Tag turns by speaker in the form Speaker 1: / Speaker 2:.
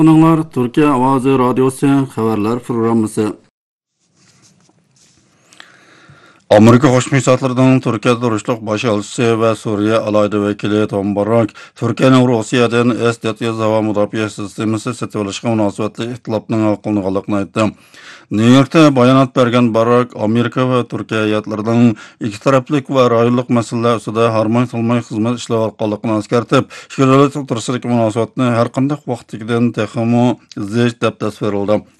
Speaker 1: Bunlar Türkiye Ovozi Radyosu xabarlar programmasi. Amerika Qo'shma Shtatlarining Turkiyada urushliq bosh elchisi va Suriya alayda vakili Tom Barak Turkiyaning Rossiyadan S-400 havo mudofaa sistemasi sotib olishga munosabatli ixtilofning aqllanganligini aytdi. Nyu-Yorkda bayonot bergan Barak Amerika va Turkiya hay'atlarining ikki taraflik va rayonlik masalalar ustida harmon-tilmay xizmat ishlayotganligini eskartib, ikki davlat o'rtasidagi munosabatni har qanday vaqtdagidan texmo zich deb tasvirladi.